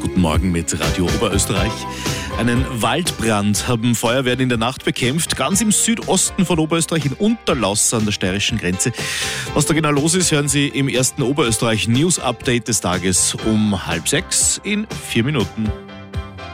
Guten Morgen mit Radio Oberösterreich. Einen Waldbrand haben Feuerwehren in der Nacht bekämpft, ganz im Südosten von Oberösterreich in Unterlaus an der steirischen Grenze. Was da genau los ist, hören Sie im ersten Oberösterreich News Update des Tages um 5:30 in 4 Minuten.